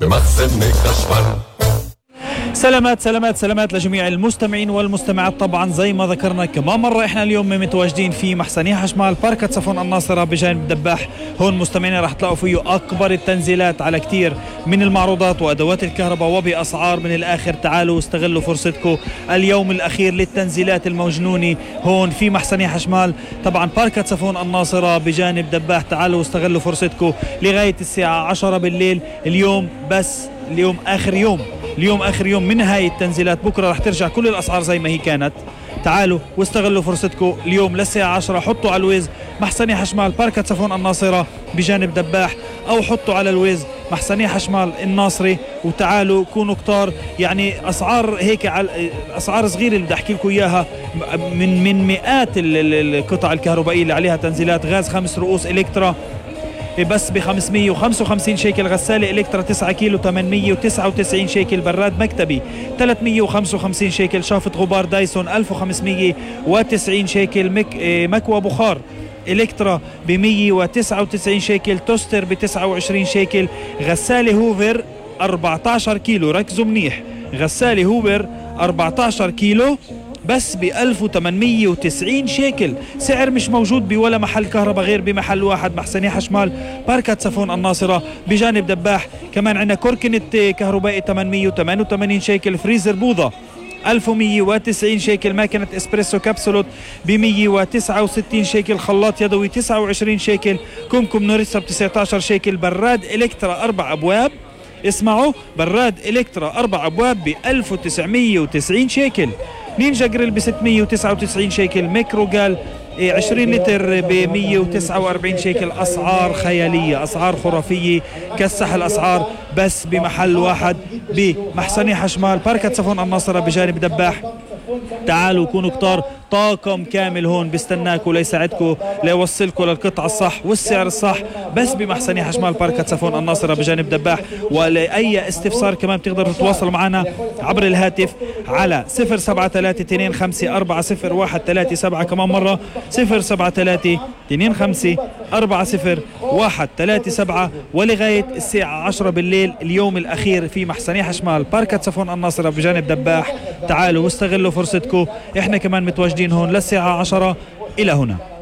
سلامات سلامات سلامات لجميع المستمعين والمستمعات. طبعا زي ما ذكرنا كمان مرة احنا اليوم متواجدين في محسنية حشمال باركة صفون الناصرة بجانب دباح. هون مستمعينا راح تلاقوا فيه اكبر التنزيلات على كتير من المعروضات وادوات الكهرباء وباسعار من الاخر. تعالوا استغلوا فرصتكم اليوم الاخير للتنزيلات المجنونة هون في محسنية حشمال. طبعا باركة صفون الناصرة بجانب دباح. تعالوا استغلوا فرصتكم لغاية الساعة 10 بالليل اليوم. بس اليوم آخر يوم من هاي التنزيلات. بكرة رح ترجع كل الأسعار زي ما هي كانت. تعالوا واستغلوا فرصتكم اليوم للساعة 10. حطوا على الويز محسنية حشمال باركة صفون الناصرة بجانب دباح، أو حطوا على الويز محسنية حشمال الناصري وتعالوا كونوا كتار. يعني أسعار هيك أسعار صغيرة اللي بدي أحكي لكم إياها من مئات القطع الكهربائية اللي عليها تنزيلات. غاز 5 رؤوس إلكترا بس ب 555 شيكل. غسالة إلكترا 9 كيلو 899 شيكل. براد مكتبي 355 شيكل. شافة غبار دايسون 1590 شيكل. مكوى بخار إلكترا ب 199 شيكل. توستر ب 29 شيكل. غسالة هوفر 14 كيلو، ركزوا منيح، غسالة هوفر 14 كيلو بس ب 1890 شيكل. سعر مش موجود بولا محل كهرباء غير بمحل واحد، محسنية حشمال باركة صفون الناصرة بجانب دباح. كمان عندنا كوركنت كهربائي 888 شيكل. فريزر بوضة 1190 شيكل. ماكينة اسبريسو كبسولوت ب 169 شيكل. خلاط يدوي 29 شيكل. كمكم نوريسا ب 19 شيكل. براد إلكترا 4 أبواب، اسمعوا، براد إلكترا 4 أبواب ب 1990 شيكل. نينجا جريل ب 699 شيكل. ميكرو جال 20 لتر ب 149 شيكل. أسعار خيالية، أسعار خرافية، كسح الأسعار بس بمحل واحد بمحسنية حشمال باركة صفون الناصرة بجانب دباح. تعالوا كونوا كتار، طاقم كامل هون بيستناكم ليساعدكم ليوصلكم للقطعة الصح والسعر الصح بس بمحسنية حشمال باركة صفون الناصرة بجانب دباح. ولأي استفسار كمان بتقدروا تتواصلوا معنا عبر الهاتف على 073-2540-137. كمان مرة 073-2540-137. ولغاية الساعة 10 بالليل اليوم الأخير في محسنية حشمال باركة صفون الناصرة بجانب دباح. تعالوا واستغلوا فرصتكم، احنا كمان متواجدين هون للساعة 10. إلى هنا.